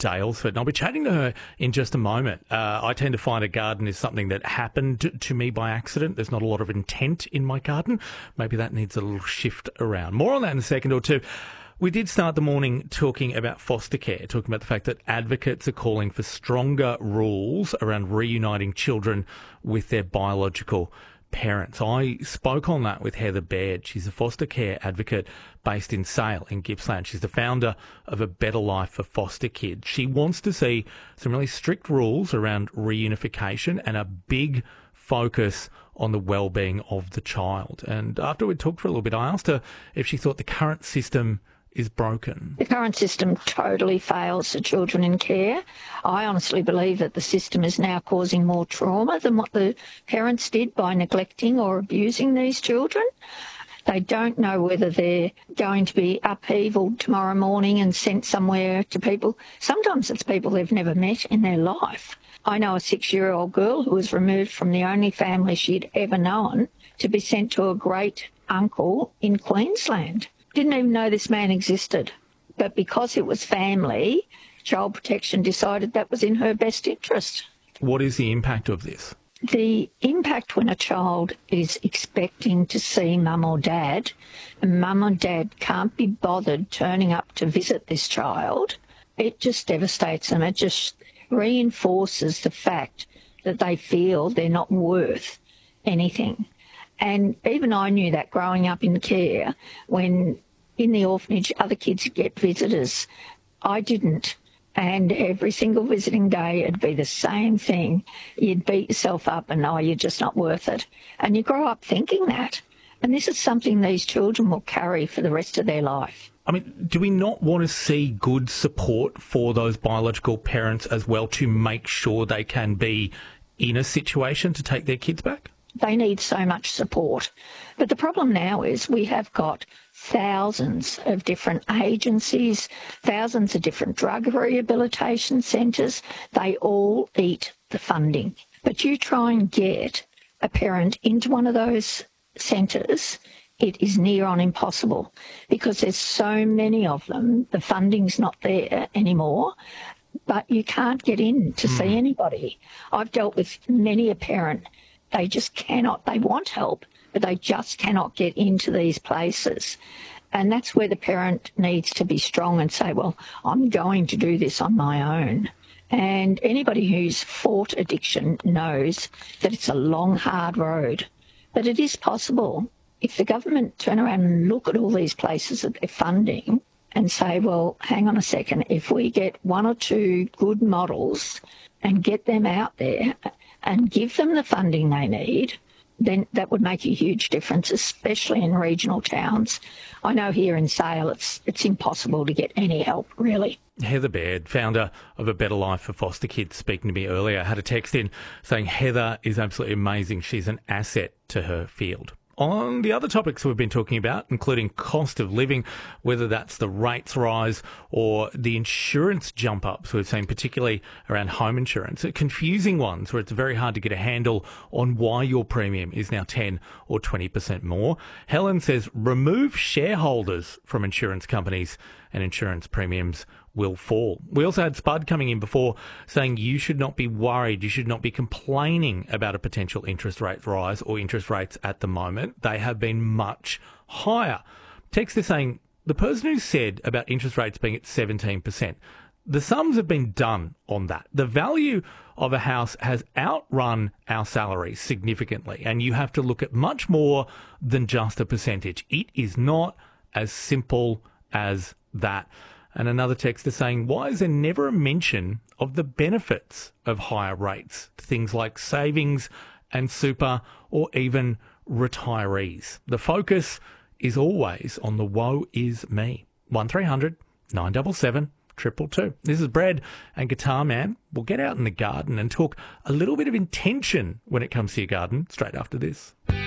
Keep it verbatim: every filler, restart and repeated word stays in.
Daylesford, and I'll be chatting to her in just a moment. Uh, I tend to find a garden is something that happened to me by accident. There's not a lot of intent in my garden. Maybe that needs a little shift around. More on that in a second or two. We did start the morning talking about foster care, talking about the fact that advocates are calling for stronger rules around reuniting children with their biological parents. I spoke on that with Heather Baird. She's a foster care advocate based in Sale in Gippsland. She's the founder of A Better Life for Foster Kids. She wants to see some really strict rules around reunification and a big focus on the well-being of the child. And after we talked for a little bit, I asked her if she thought the current system is broken. The current system totally fails the children in care. I honestly believe that the system is now causing more trauma than what the parents did by neglecting or abusing these children. They don't know whether they're going to be upheavaled tomorrow morning and sent somewhere to people. Sometimes it's people they've never met in their life. I know a six-year-old girl who was removed from the only family she'd ever known to be sent to a great uncle in Queensland. Didn't even know this man existed. But because it was family, Child Protection decided that was in her best interest. What is the impact of this? The impact when a child is expecting to see mum or dad, and mum or dad can't be bothered turning up to visit this child, it just devastates them. It just reinforces the fact that they feel they're not worth anything. And even I knew that growing up in care, when in the orphanage other kids get visitors, I didn't. And every single visiting day it'd be the same thing. You'd beat yourself up and, oh, you're just not worth it. And you grow up thinking that. And this is something these children will carry for the rest of their life. I mean, do we not want to see good support for those biological parents as well to make sure they can be in a situation to take their kids back? They need so much support. But the problem now is we have got thousands of different agencies, thousands of different drug rehabilitation centres. They all eat the funding. But you try and get a parent into one of those centres, it is near on impossible because there's so many of them. The funding's not there anymore, but you can't get in to mm. see anybody. I've dealt with many a parent. They just cannot, they want help, but they just cannot get into these places. And that's where the parent needs to be strong and say, well, I'm going to do this on my own. And anybody who's fought addiction knows that it's a long, hard road, but it is possible. If the government turn around and look at all these places that they're funding and say, well, hang on a second, if we get one or two good models and get them out there and give them the funding they need, then that would make a huge difference, especially in regional towns. I know here in Sale it's it's impossible to get any help, really. Heather Baird, founder of A Better Life for Foster Kids, speaking to me earlier, had a text in saying Heather is absolutely amazing. She's an asset to her field. On the other topics we've been talking about, including cost of living, whether that's the rates rise or the insurance jump ups we've seen, particularly around home insurance, confusing ones where it's very hard to get a handle on why your premium is now ten or twenty percent more. Helen says remove shareholders from insurance companies and insurance premiums will fall. We also had Spud coming in before saying you should not be worried, you should not be complaining about a potential interest rate rise or interest rates at the moment. They have been much higher. Text is saying the person who said about interest rates being at seventeen percent, the sums have been done on that. The value of a house has outrun our salaries significantly, and you have to look at much more than just a percentage. It is not as simple as that. And another text is saying, why is there never a mention of the benefits of higher rates? Things like savings and super or even retirees. The focus is always on the woe is me. one three hundred nine seven seven two two two. This is Brad and Guitar Man. We'll get out in the garden and talk a little bit of intention when it comes to your garden straight after this.